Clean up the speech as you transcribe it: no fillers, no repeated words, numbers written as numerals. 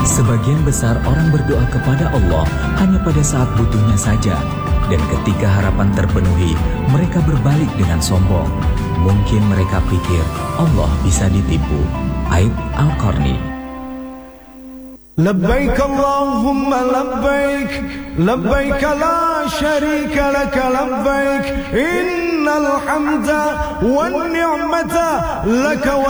Sebagian besar orang berdoa kepada Allah hanya pada saat butuhnya saja. Dan ketika harapan terpenuhi, mereka berbalik dengan sombong. Mungkin mereka pikir Allah bisa ditipu. Aib Al-Qarni. Labbaik Allahumma labbaik, labbaik la syarika laka labbaik, innal hamda wan ni'mata laka